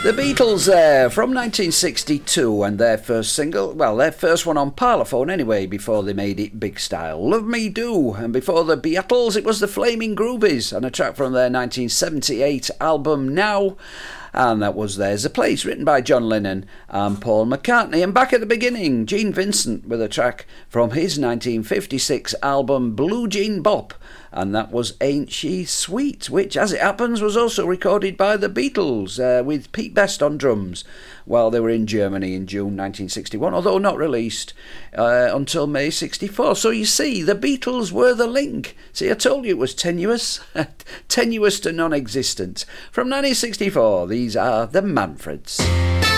The Beatles there from 1962 and their first single, well, their first one on Parlophone anyway, before they made it big style, Love Me Do. And before the Beatles, it was the Flaming Groovies and a track from their 1978 album Now. And that was There's a Place, written by John Lennon and Paul McCartney. And back at the beginning, Gene Vincent with a track from his 1956 album Blue Jean Bop. And that was Ain't She Sweet, which, as it happens, was also recorded by the Beatles with Pete Best on drums while they were in Germany in June 1961, although not released until May 64. So you see, the Beatles were the link. See, I told you it was tenuous, tenuous to non-existent. From 1964, these are the Manfreds.